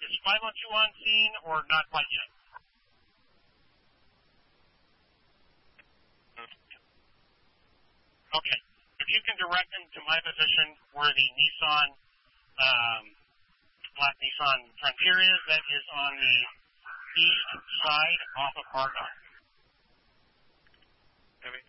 Is 512 on scene or not quite yet? Okay. If you can direct them to my position where the Nissan, black Nissan Frontier is, that is on the east side off of Argonne. Copy.